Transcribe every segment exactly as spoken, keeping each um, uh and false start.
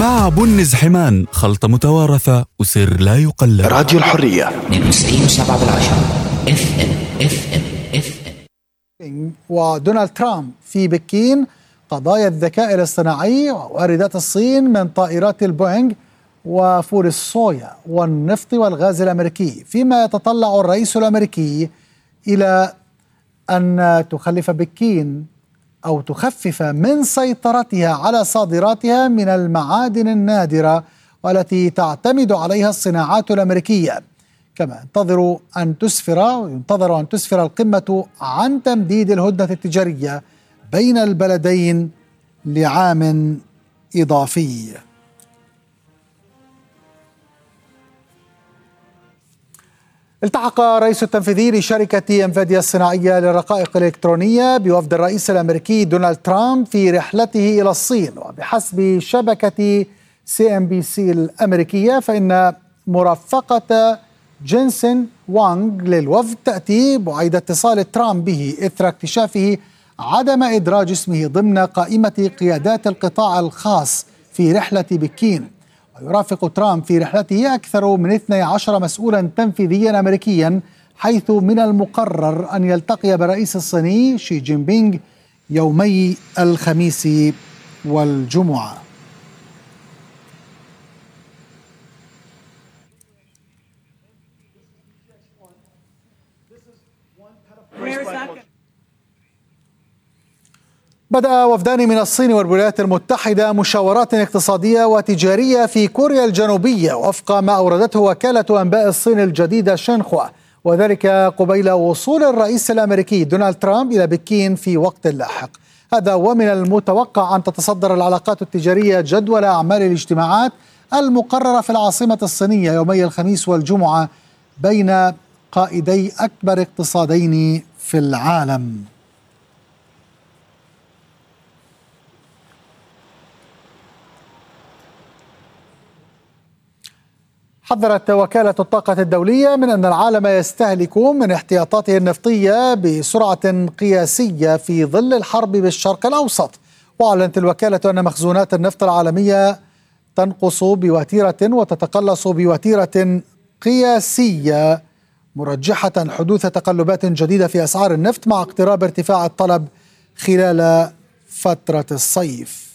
باع بنز حمان خلطة متوارثة وسر لا يقلد. راديو الحرية اثنين وتسعين وسبعة بالعشرة اف ام اف ام اف ام. ودونالد ترامب في بكين، قضايا الذكاء الاصطناعي وواردات الصين من طائرات البوينغ وفول الصويا والنفط والغاز الأمريكي، فيما يتطلع الرئيس الأمريكي إلى أن تخلف بكين أو تخفف من سيطرتها على صادراتها من المعادن النادرة والتي تعتمد عليها الصناعات الأمريكية. كما ينتظر أن تسفر وينتظر أن تسفر القمة عن تمديد الهدنة التجارية بين البلدين لعام إضافي. التحق الرئيس التنفيذي لشركة انفيديا الصناعية للرقائق الإلكترونية بوفد الرئيس الأمريكي دونالد ترامب في رحلته إلى الصين. وبحسب شبكة سي ام بي سي الأمريكية فإن مرافقة جينسن وانغ للوفد تأتي بعد اتصال ترامب به إثر اكتشافه عدم إدراج اسمه ضمن قائمة قيادات القطاع الخاص في رحلة بكين. ويرافق ترامب في رحلته أكثر من اثني عشر مسؤولا تنفيذيا أمريكيا، حيث من المقرر أن يلتقي بالرئيس الصيني شي جين بينغ يومي الخميس والجمعة. بدأ وفدان من الصين والولايات المتحدة مشاورات اقتصادية وتجارية في كوريا الجنوبية وفق ما أوردته وكالة أنباء الصين الجديدة شينخوا، وذلك قبيل وصول الرئيس الأمريكي دونالد ترامب إلى بكين في وقت لاحق. هذا ومن المتوقع أن تتصدر العلاقات التجارية جدول أعمال الاجتماعات المقررة في العاصمة الصينية يومي الخميس والجمعة بين قائدي أكبر اقتصادين في العالم. حذرت وكالة الطاقة الدولية من أن العالم يستهلك من احتياطاته النفطية بسرعة قياسية في ظل الحرب بالشرق الأوسط. وأعلنت الوكالة أن مخزونات النفط العالمية تنقص بوتيرة وتتقلص بوتيرة قياسية، مرجحة حدوث تقلبات جديدة في أسعار النفط مع اقتراب ارتفاع الطلب خلال فترة الصيف.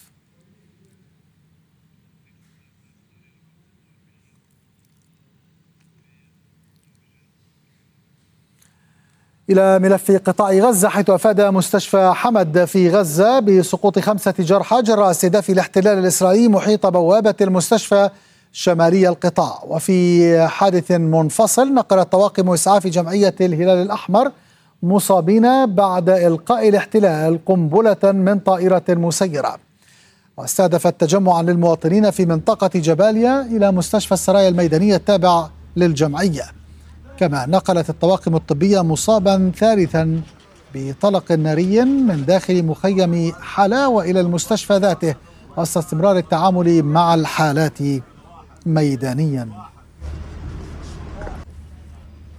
إلى ملف قطاع غزة، حيث أفاد مستشفى حمد في غزة بسقوط خمسة جرحى جراء استهداف الاحتلال الإسرائيلي محيط بوابة المستشفى شمالي القطاع. وفي حادث منفصل نقلت طواقم إسعاف جمعية الهلال الأحمر مصابين بعد إلقاء الاحتلال قنبلة من طائرة مسيرة، واستهدفت تجمعا للمواطنين في منطقة جباليا إلى مستشفى السرايا الميدانية التابع للجمعية. كما نقلت الطواقم الطبية مصابا ثالثا بطلق ناري من داخل مخيم حلاوة إلى المستشفى ذاته، وسط استمرار التعامل مع الحالات ميدانيا.